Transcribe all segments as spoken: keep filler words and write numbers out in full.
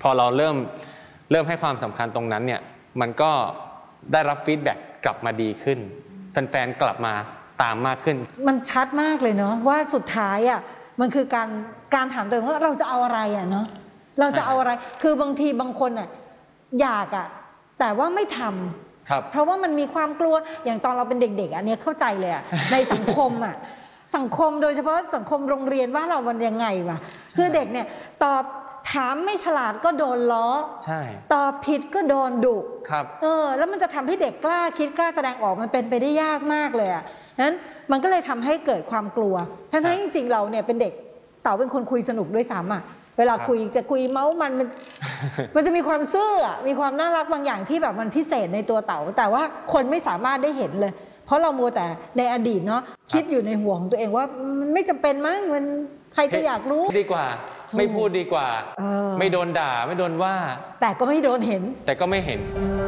พอเราเริ่มเริ่มให้ความสำคัญตรงนั้นเนี่ยมันก็ได้รับฟีดแบ็กกลับมาดีขึ้นแฟนๆกลับมาตามมากขึ้นมันชัดมากเลยเนาะว่าสุดท้ายอ่ะมันคือการการถามตัวเองว่าเราจะเอาอะไรอ่ะเนาะเราจะเอาอะไรคือบางทีบางคนอ่ะอยากอ่ะแต่ว่าไม่ทำครับเพราะว่ามันมีความกลัวอย่างตอนเราเป็นเด็กๆอันนี้เข้าใจเลยอ่ะในสังคมอ่ะสังคมโดยเฉพาะสังคมโรงเรียนว่าเรามันยังไงวะคือเด็กเนี่ยตอบถามไม่ฉลาดก็โดนล้อใช่ตอบผิดก็โดนดุครับเออแล้วมันจะทำให้เด็กกล้าคิดกล้าแสดงออกมันเป็นไปได้ยากมากเลยอ่ะนั้นมันก็เลยทำให้เกิดความกลัวทั้งๆจริงๆเราเนี่ยเป็นเด็กเต๋าเป็นคนคุยสนุกด้วยซ้ำอ่ะเวลาคุยจะคุยเมาส์มันมันมันจะมีความซื่อมีความน่ารักบางอย่างที่แบบมันพิเศษในตัวเต๋าแต่ว่าคนไม่สามารถได้เห็นเลยเพราะเรามัวแต่ในอดีตเนาะคิดอยู่ในหัวของตัวเองว่ามันไม่จำเป็นมั้งมันใครจะอยากรู้ดีกว่าไม่พูดดีกว่าไม่โดนด่าไม่โดนว่าแต่ก็ไม่โดนเห็นแต่ก็ไม่เห็น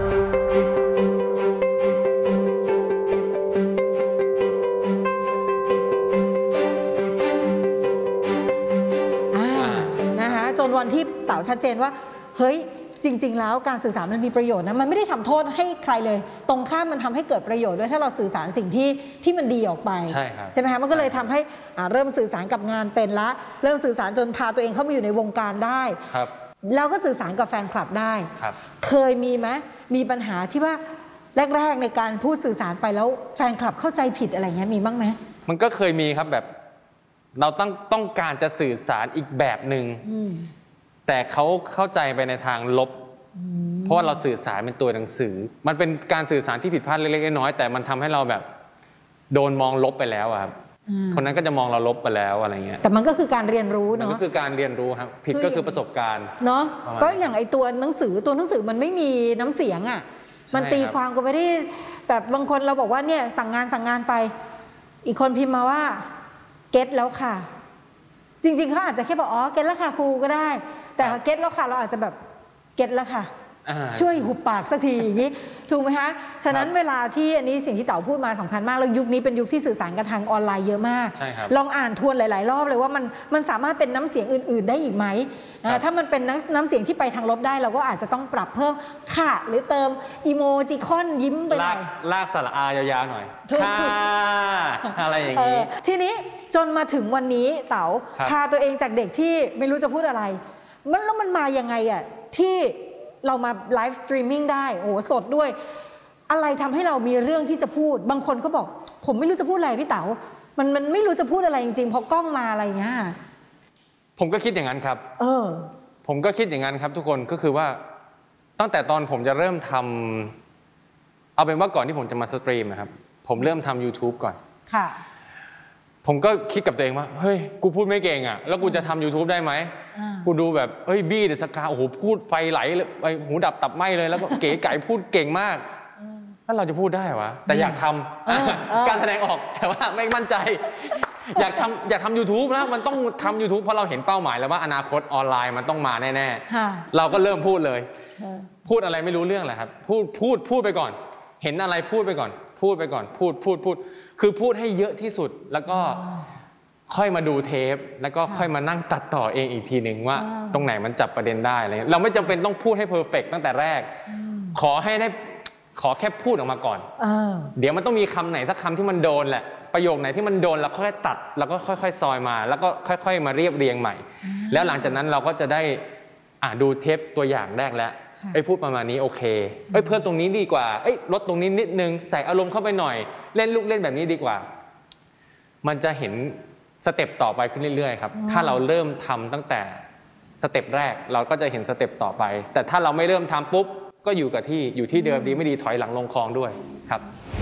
จนวันที่เต๋าชัดเจนว่าเฮ้ยจริงๆแล้วการสื่อสารมันมีประโยชน์นะมันไม่ได้ทำโทษให้ใครเลยตรงข้ามมันทำให้เกิดประโยชน์ด้วยถ้าเราสื่อสารสิ่งที่ที่มันดีออกไปใช่ครับใช่ไหมคะมันก็เลยทำให้เริ่มสื่อสารกับงานเป็นละเริ่มสื่อสารจนพาตัวเองเข้ามาอยู่ในวงการได้ครับแล้วก็สื่อสารกับแฟนคลับได้ครับเคยมีไหมมีปัญหาที่ว่าแรกๆในการพูดสื่อสารไปแล้วแฟนคลับเข้าใจผิดอะไรเงี้ยมีบ้างไหมมันก็เคยมีครับแบบเราต้องต้องการจะสื่อสารอีกแบบหนึ่งแต่เขาเข้าใจไปในทางลบเพราะว่าเราสื่อสารเป็นตัวหนังสือมันเป็นการสื่อสารที่ผิดพลาดเล็กๆน้อยๆแต่มันทำให้เราแบบโดนมองลบไปแล้วครับคนนั้นก็จะมองเราลบไปแล้วอะไรเงี้ยแต่มันก็คือการเรียนรู้เนาะมันก็คือการเรียนรู้ครับผิดก็คือประสบการณ์เนาะก็อย่างไอตัวหนังสือตัวหนังสือมันไม่มีน้ำเสียงอ่ะมันตีความก็ไม่ได้แบบบางคนเราบอกว่าเนี่ยสั่งงานสั่งงานไปอีกคนพิมพ์มาว่าเก็ตแล้วค่ะจริงๆเขาอาจจะแค่บอกอ๋อเก็ตแล้วค่ะครูก็ได้แต่เก็ตแล้วค่ะเราอาจจะแบบเก็ตแล้วค่ะช่วยหุบปากสักทีอย่างนี้ถูกไหมคะฉะนั้นเวลาที่อันนี้สิ่งที่เต๋าพูดมาสำคัญมากแล้วยุคนี้เป็นยุคที่สื่อสารกันทางออนไลน์เยอะมากลองอ่านทวนหลายๆรอบเลยว่ามันมันสามารถเป็นน้ำเสียงอื่นๆได้อีกไหมถ้ามันเป็นน้ำเสียงที่ไปทางลบได้เราก็อาจจะต้องปรับเพิ่มค่ะหรือเติมอีโมจิคอนยิ้มไปหน่อยลากสระอายาวๆหน่อยค่ะอะไรอย่างนี้ทีนี้จนมาถึงวันนี้เต๋าพาตัวเองจากเด็กที่ไม่รู้จะพูดอะไรมันแล้วมันมายังไงอ่ะที่เรามาไลฟ์สตรีมมิ่งได้โอ้สดด้วยอะไรทำให้เรามีเรื่องที่จะพูดบางคนก็บอกผมไม่รู้จะพูดอะไรพี่เต๋ามันมันไม่รู้จะพูดอะไรจริงๆพอกล้องมาอะไรเงี้ยผมก็คิดอย่างนั้นครับเออผมก็คิดอย่างนั้นครับทุกคนก็คือว่าตั้งแต่ตอนผมจะเริ่มทำเอาเป็นว่าก่อนที่ผมจะมาสตรีมนะครับผมเริ่มทำ YouTube ก่อนค่ะผมก็คิดกับตัวเองว่าเฮ้ยกูพูดไม่เก่งอ่ะแล้วกูจะทำ YouTube ได้ไหมกูดูแบบเฮ้ยบี้เดอะสกาโอ้โหพูดไฟไหลเลยไอหูดับตับไหมเลยแล้วก็เก๋ไก่พูดเก่งมากแล้วเราจะพูดได้วะแต่อยากทำการแสดงออกแต่ว่าไม่มั่นใจอยากทำอยากทำ YouTube นะมันต้องทำ YouTube เพราะเราเห็นเป้าหมายแล้วว่าอนาคตออนไลน์มันต้องมาแน่ๆเราก็เริ่มพูดเลยพูดอะไรไม่รู้เรื่องแหละครับพูดพูดพูดไปก่อนเห็นอะไรพูดไปก่อนพูดไปก่อนพูดพูดพูดคือพูดให้เยอะที่สุดแล้วก็ค่อยมาดูเทปแล้วก็ค่อยมานั่งตัดต่อเองอีกทีหนึ่งว่าตรงไหนมันจับประเด็นได้อะไรเราไม่จำเป็นต้องพูดให้เพอร์เฟกต์ตั้งแต่แรกขอให้ได้ขอแค่พูดออกมาก่อนเดี๋ยวมันต้องมีคำไหนสักคำที่มันโดนแหละประโยคไหนที่มันโดนแล้วค่อยตัดแล้วก็ค่อยๆซอยมาแล้วก็ค่อยๆมาเรียบเรียงใหม่แล้วหลังจากนั้นเราก็จะได้อ่าดูเทปตัวอย่างแรกแล้วไอ้พูดประมาณนี้โอเคเอ้ยเพิ่มตรงนี้ดีกว่าเอ้ยลดตรงนี้นิดนึงใส่อารมณ์เข้าไปหน่อยเล่นลูกเล่นแบบนี้ดีกว่ามันจะเห็นสเต็ปต่อไปขึ้นเรื่อยๆครับถ้าเราเริ่มทำตั้งแต่สเต็ปแรกเราก็จะเห็นสเต็ปต่อไปแต่ถ้าเราไม่เริ่มทำปุ๊บก็อยู่กับที่อยู่ที่เดิมดีไม่ดีถอยหลังลงคลองด้วยครับ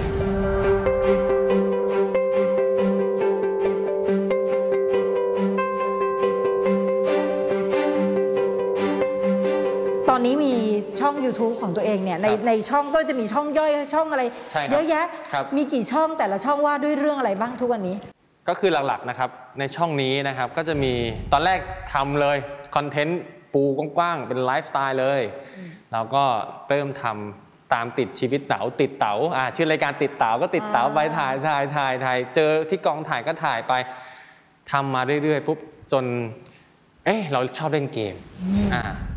ตอนนี้มีช่อง YouTube ของตัวเองเนี่ยในในช่องก็จะมีช่องย่อยช่องอะไรเยอะแยะมีกี่ช่องแต่ละช่องว่าด้วยเรื่องอะไรบ้างทุกวันนี้ก็คือหลักๆนะครับในช่องนี้นะครับก็จะมีตอนแรกทำเลยคอนเทนต์ปูกว้างๆเป็นไลฟ์สไตล์เลยแล้วก็เริ่มทำตามติดชีวิตเต๋าติดเต๋าอ่าชื่อรายการติดเต๋าก็ติดเต๋าไปถ่ายถ่ายถ่ายถ่ายเจอที่กองถ่ายก็ถ่ายไปทำมาเรื่อยๆปุ๊บจนเอ๊ะเราชอบเล่นเกมอ่า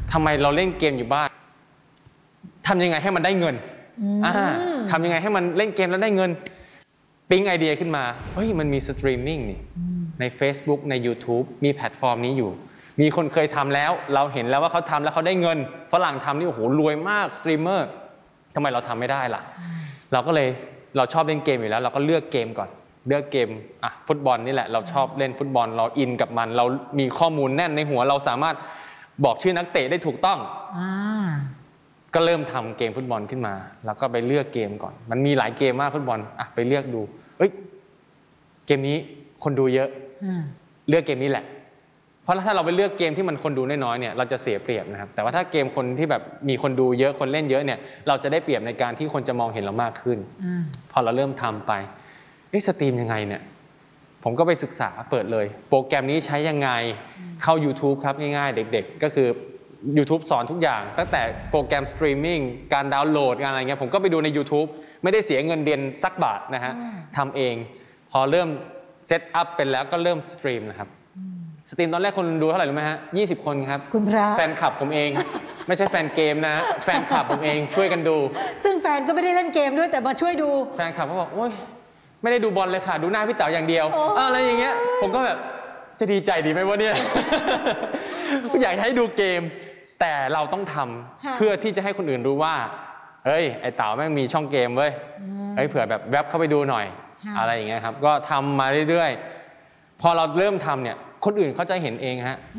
ทำไมเราเล่นเกมอยู่บ้านทำยังไงให้มันได้เงินอ่าทำยังไงให้มันเล่นเกมแล้วได้เงินปิ๊งไอเดียขึ้นมาเฮ้ยมันมีสตรีมมิ่งนี่ใน Facebook ใน YouTube มีแพลตฟอร์มนี้อยู่มีคนเคยทำแล้วเราเห็นแล้วว่าเขาทำแล้วเขาได้เงินฝรั่งทำนี่โอ้โหรวยมากสตรีมเมอร์ทำไมเราทำไม่ได้ล่ะเราก็เลยเราชอบเล่นเกมอยู่แล้วเราก็เลือกเกมก่อนเลือกเกมอ่ะฟุตบอลนี่แหละเราชอบเล่นฟุตบอลเราอินกับมันเรามีข้อมูลแน่นในหัวเราสามารถบอกชื่อนักเตะได้ถูกต้องก็เริ่มทำเกมฟุตบอลขึ้นมาแล้วก็ไปเลือกเกมก่อนมันมีหลายเกมมากฟุตบอลอ่ะไปเลือกดูเอ้ยเกมนี้คนดูเยอะเลือกเกมนี้แหละเพราะถ้าเราไปเลือกเกมที่มันคนดูน้อยๆเนี่ยเราจะเสียเปรียบนะครับแต่ว่าถ้าเกมคนที่แบบมีคนดูเยอะคนเล่นเยอะเนี่ยเราจะได้เปรียบในการที่คนจะมองเห็นเรามากขึ้นพอเราเริ่มทำไปเอ๊ะสตรีมยังไงเนี่ยผมก็ไปศึกษาเปิดเลยโปรแกรมนี้ใช้ยังไงเข้า YouTube ครับง่ายๆเด็กๆก็คือ YouTube สอนทุกอย่างตั้งแต่โปรแกรมสตรีมมิ่งการดาวน์โหลดการอะไรเงี้ยผมก็ไปดูใน YouTube ไม่ได้เสียเงินเดือนสักบาทนะฮะทำเองพอเริ่มเซตอัพเป็นแล้วก็เริ่มสตรีมนะครับสตรีมตอนแรกคนดูเท่าไหร่รู้ไหมฮะยี่สิบคนครับคุณพระแฟนคลับผมเองไม่ใช่แฟนเกมนะแฟนคลับผมเองช่วยกันดูซึ่งแฟนก็ไม่ได้เล่นเกมด้วยแต่มาช่วยดูแฟนคลับเขาบอกโอ๊ยไม่ได้ดูบอลเลยค่ะดูหน้าพี่เต๋าอย่างเดียวอะไรอย่างเงี้ยผมก็แบบจะดีใจดีไหมวะเนี่ยอยากให้ดูเกมแต่เราต้องทำเพื่อที่จะให้คนอื่นรู้ว่าเฮ้ยไอ้เต๋าแม่งมีช่องเกมเว้ยเฮ้ยเผื่อแบบแวบเข้าไปดูหน่อยอะไรอย่างเงี้ยครับก็ทำมาเรื่อยๆพอเราเริ่มทำเนี่ยคนอื่นเขาจะเห็นเองฮะ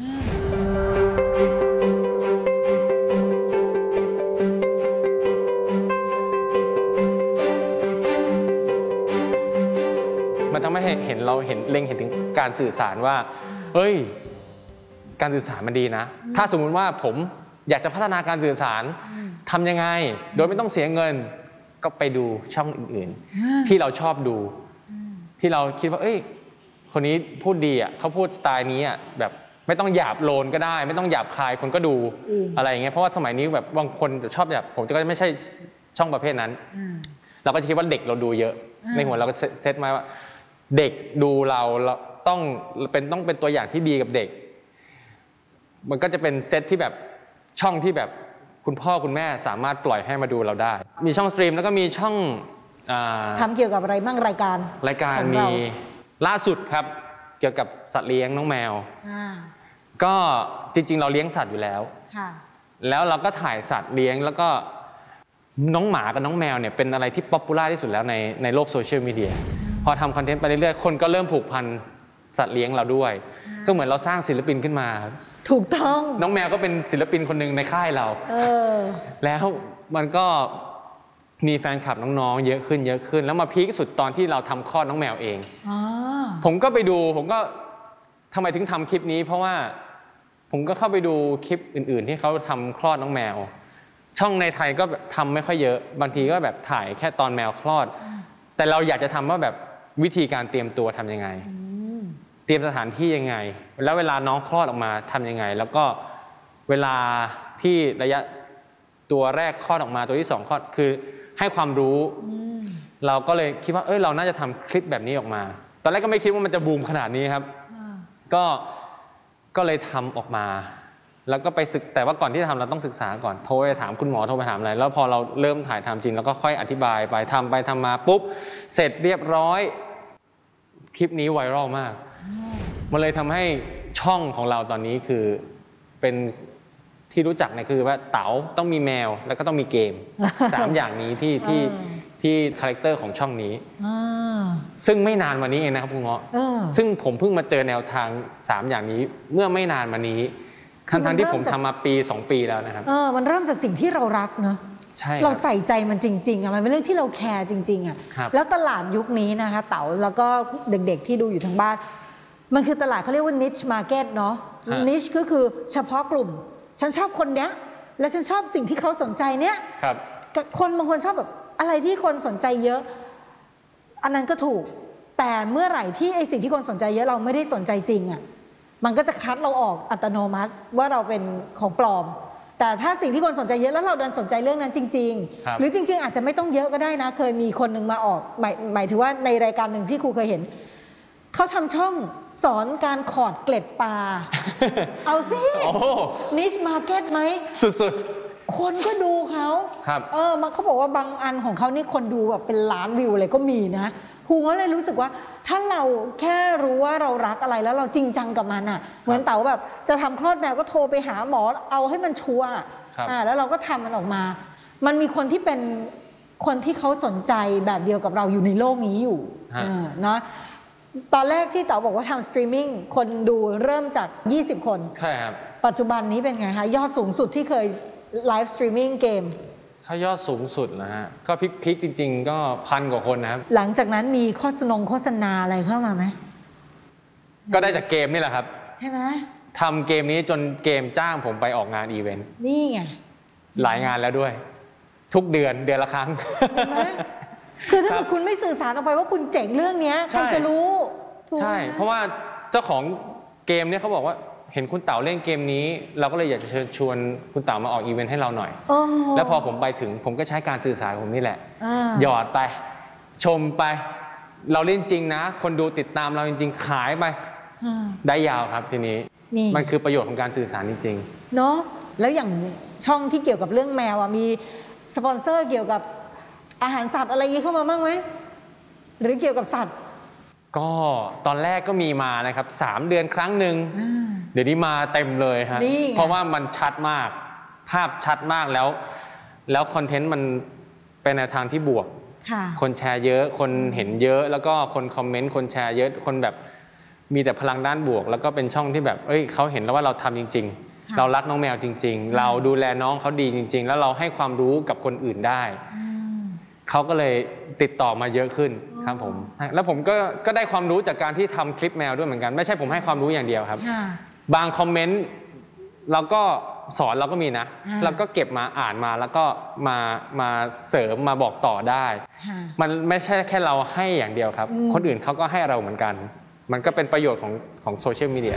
มันทำให้เห็นเราเห็นเล็งเห็นถึงการสื่อสารว่าเฮ้ยการสื่อสารมันดีนะถ้าสมมุติว่าผมอยากจะพัฒนาการสื่อสารทำยังไงโดยไม่ต้องเสียเงินก็ไปดูช่องอื่นๆที่เราชอบดูที่เราคิดว่าเอ้ยคนนี้พูดดีอ่ะเขาพูดสไตล์นี้อ่ะแบบไม่ต้องหยาบโลนก็ได้ไม่ต้องหยาบคายคนก็ดูอะไรอย่างเงี้ยเพราะว่าสมัยนี้แบบบางคนชอบแบบผมก็ไม่ใช่ช่องประเภทนั้นเราก็คิดว่าเด็กเราดูเยอะในหัวเราก็เซตมาว่าเด็กดูเราเราต้องเป็นต้องเป็นตัวอย่างที่ดีกับเด็กมันก็จะเป็นเซตที่แบบช่องที่แบบคุณพ่อคุณแม่สามารถปล่อยให้มาดูเราได้มีช่องสตรีมแล้วก็มีช่องทำเกี่ยวกับอะไรบ้างรายการรายการมีล่าสุดครับเกี่ยวกับสัตว์เลี้ยงน้องแมวก็จริงๆเราเลี้ยงสัตว์อยู่แล้วแล้วเราก็ถ่ายสัตว์เลี้ยงแล้วก็น้องหมากับน้องแมวเนี่ยเป็นอะไรที่ป๊อปปูล่าที่สุดแล้วในในโลกโซเชียลมีเดียพอทำคอนเทนต์ไปเรื่อยๆคนก็เริ่มผูกพันสัตว์เลี้ยงเราด้วยก็เหมือนเราสร้างศิลปินขึ้นมาถูกต้องน้องแมวก็เป็นศิลปินคนหนึ่งในค่ายเราเออแล้วมันก็มีแฟนคลับน้องๆเยอะขึ้นเยอะขึ้นแล้วมาพีคสุดตอนที่เราทำคลอดน้องแมวเองผมก็ไปดูผมก็ทำไมถึงทำคลิปนี้เพราะว่าผมก็เข้าไปดูคลิปอื่นๆที่เขาทำคลอดน้องแมวช่องในไทยก็ทำไม่ค่อยเยอะบางทีก็แบบถ่ายแค่ตอนแมวคลอดแต่เราอยากจะทำว่าแบบวิธีการเตรียมตัวทำยังไงเตรียมสถานที่ยังไงแล้วเวลาน้องคลอดออกมาทำยังไงแล้วก็เวลาที่ระยะตัวแรกคลอดออกมาตัวที่สองคลอดคือให้ความรู้เราก็เลยคิดว่าเอ้ยเราน่าจะทำคลิปแบบนี้ออกมาตอนแรกก็ไม่คิดว่ามันจะบูมขนาดนี้ครับก็ก็เลยทำออกมาแล้วก็ไปศึกแต่ว่าก่อนที่จะทำเราต้องศึกษาก่อนโทรไปถามคุณหมอโทรไปถามอะไรแล้วพอเราเริ่มถ่ายทำจริงแล้วก็ค่อยอธิบายไปทำไปทำมาปุ๊บเสร็จเรียบร้อยคลิปนี้ไวรัลมากมันเลยทำให้ช่องของเราตอนนี้คือเป็นที่รู้จักเนี่ยคือว่าเต๋าต้องมีแมวแล้วก็ต้องมีเกมสามอย่างนี้ที่ที่ที่คาแรคเตอร์ของช่องนี้ซึ่งไม่นานมานี้เองนะครับคุณเงาะซึ่งผมเพิ่งมาเจอแนวทางสามอย่างนี้เมื่อไม่นานมานี้ทั้งที่ผมทำมาปีสองปีแล้วนะครับเออมันเริ่มจากสิ่งที่เรารักเนอะใช่เราใส่ใจมันจริงๆอ่ะมันเป็นเรื่องที่เราแคร์จริงๆอ่ะแล้วตลาดยุคนี้นะคะเต๋าแล้วก็เด็กๆที่ดูอยู่ทางบ้านมันคือตลาดเขาเรียกว่า niche market เนาะ niche ก็คือเฉพาะกลุ่มฉันชอบคนเนี้ยและฉันชอบสิ่งที่เขาสนใจเนี้ยคนบางคนชอบแบบอะไรที่คนสนใจเยอะอันนั้นก็ถูกแต่เมื่อไหร่ที่ไอสิ่งที่คนสนใจเยอะเราไม่ได้สนใจจริงอ่ะมันก็จะคัดเราออกอัตโนมัติว่าเราเป็นของปลอมแต่ถ้าสิ่งที่คนสนใจเยอะแล้วเราดันสนใจเรื่องนั้นจริงๆหรือจริงๆอาจจะไม่ต้องเยอะก็ได้นะเคยมีคนหนึ่งมาออกหมายหมายถึงว่าในรายการหนึ่งที่ครูเคยเห็นเขาทำช่องสอนการขอดเกล็ดปลา เอาสินิชมาร์เก็ตไหมสุดๆคนก็ดูเขาครับเออมันเขาบอกว่าบางอันของเขานี่คนดูแบบเป็นล้านวิวเลยก็มีนะครูก็เลยรู้สึกว่าถ้าเราแค่รู้ว่าเรารักอะไรแล้วเราจริงจังกับมันอ่ะเหมือนเต๋าแบบจะทำคลอดแมวก็โทรไปหาหมอเอาให้มันชัวร์อ่าแล้วเราก็ทำมันออกมามันมีคนที่เป็นคนที่เขาสนใจแบบเดียวกับเราอยู่ในโลกนี้อยู่เนาะตอนแรกที่เต๋าบอกว่าทำสตรีมมิ่งคนดูเริ่มจากยี่สิบคนใช่ครับปัจจุบันนี้เป็นไงคะยอดสูงสุดที่เคยไลฟ์สตรีมมิ่งเกมถ้ายอดสูงสุดนะฮะก็พิกๆจริงๆก็พันกว่าคนนะครับหลังจากนั้นมีโฆษณาโฆษณาอะไรเข้ามาไหมก็ได้จากเกมนี่แหละครับใช่ไหมทำเกมนี้จนเกมจ้างผมไปออกงานอีเวนต์นี่ไงหลายงานแล้วด้วยทุกเดือนเดือนละครั้งคือถ้าเกิดคุณไม่สื่อสารออกไปว่าคุณเจ๋งเรื่องนี้ใครจะรู้ใช่เพราะว่าเจ้าของเกมเนี่ยเขาบอกว่าเห็นคุณเต๋าเล่นเกมนี้เราก็เลยอยากจะเชิญชวนคุณเต๋ามาออกอีเวนต์ให้เราหน่อยแล้วพอผมไปถึงผมก็ใช้การสื่อสารผมนี่แหละหยอดไปชมไปเราเล่นจริงนะคนดูติดตามเราจริงๆขายไปได้ยาวครับทีนี้มันคือประโยชน์ของการสื่อสารจริงๆเนาะแล้วอย่างช่องที่เกี่ยวกับเรื่องแมวอ่ะมีสปอนเซอร์เกี่ยวกับอาหารสัตว์อะไรนี้เข้ามาบ้างไหมหรือเกี่ยวกับสัตว์ก็ตอนแรกก็มีมานะครับสามเดือนครั้งหนึ่งเดี๋ยวนี้มาเต็มเลยฮะเพราะว่ามันชัดมากภาพชัดมากแล้วแล้วคอนเทนต์มันเป็นในทางที่บวกคนแชร์เยอะคนเห็นเยอะแล้วก็คนคอมเมนต์คนแชร์เยอะคนแบบมีแต่พลังด้านบวกแล้วก็เป็นช่องที่แบบเอ้ยเขาเห็นแล้วว่าเราทำจริงๆเรารักน้องแมวจริงๆเราดูแลน้องเขาดีจริงๆแล้วเราให้ความรู้กับคนอื่นได้เขาก็เลยติดต่อมาเยอะขึ้นครับผมแล้วผมก็ก็ได้ความรู้จากการที่ทำคลิปแมวด้วยเหมือนกันไม่ใช่ผมให้ความรู้อย่างเดียวครับบางคอมเมนต์เราก็สอนเราก็มีนะเราก็เก็บมาอ่านมาแล้วก็มามาเสริมมาบอกต่อได้มันไม่ใช่แค่เราให้อย่างเดียวครับคนอื่นเขาก็ให้เราเหมือนกันมันก็เป็นประโยชน์ของของโซเชียลมีเดีย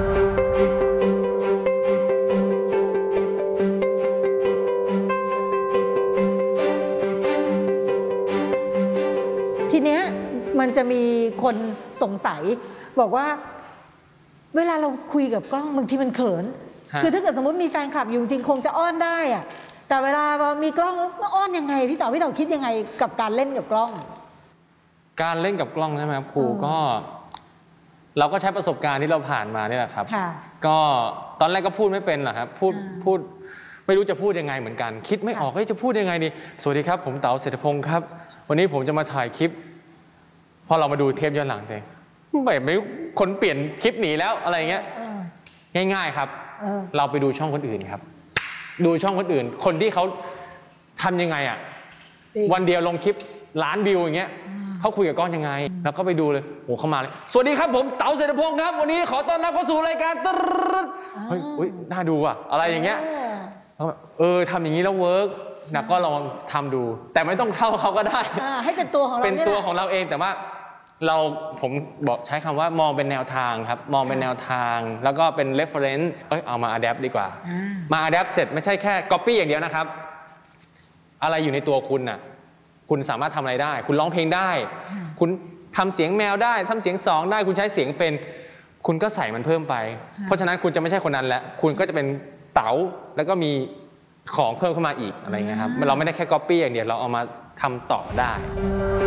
ทีเนี้ยมันจะมีคนสงสัยบอกว่าเวลาเราคุยกับกล้องบางทีมันเขินคือถ้าเกิดสมมติมีแฟนคลับอยู่จริงคงจะอ้อนได้อะแต่เวลามีกล้องแล้วอ้อนยังไงพี่เต๋อพี่เต๋อคิดยังไงกับการเล่นกับกล้องการเล่นกับกล้องใช่ไหมครับครูก็เราก็ใช้ประสบการณ์ที่เราผ่านมานี่แหละครับก็ตอนแรกก็พูดไม่เป็นหรอกครับพูดพูดไม่รู้จะพูดยังไงเหมือนกันคิดไม่ออกว่าจะพูดยังไงดีสวัสดีครับผมเต๋าเศรษฐพงศ์ครับวันนี้ผมจะมาถ่ายคลิปพอเรามาดูเทปย้อนหลังเองแบบไม่คนเปลี่ยนคลิปหนีแล้วอะไรเงี้ยง่ายๆครับเราไปดูช่องคนอื่นครับดูช่องคนอื่นคนที่เขาทำยังไงอ่ะวันเดียวลงคลิปล้านวิวอย่างเงี้ยเขาคุยกับกล้องยังไงแล้วก็ไปดูเลยโอ้เข้ามาเลยสวัสดีครับผมเต๋าเศรษฐพงศ์ครับวันนี้ขอต้อนรับเข้าสู่รายการตึ๊ดเฮ้ยอุ้ยน่าดูอ่ะอะไรอย่างเงี้ยเออทำอย่างนี้แล้วเวิร์กนะก็ลองทำดูแต่ไม่ต้องเท่าเขาก็ได้ให้เป็นตัวของเราเป็นตัวของเราเองแต่ว่าเราผมบอกใช้คำว่ามองเป็นแนวทางครับมองเป็นแนวทางแล้วก็เป็น reference เอ้ยเอามา adapt ดีกว่ามา adapt เสร็จไม่ใช่แค่ copy อย่างเดียวนะครับอะไรอยู่ในตัวคุณน่ะคุณสามารถทำอะไรได้คุณร้องเพลงได้คุณทำเสียงแมวได้ทำเสียงสองได้คุณใช้เสียงเป็นคุณก็ใส่มันเพิ่มไปเพราะฉะนั้นคุณจะไม่ใช่คนนั้นแล้วคุณก็จะเป็นเต๋าแล้วก็มีของเพิ่มเข้ามาอีกอะไรเงี้ยครับเราไม่ได้แค่ copy อย่างเดียวเราเอามาทำต่อได้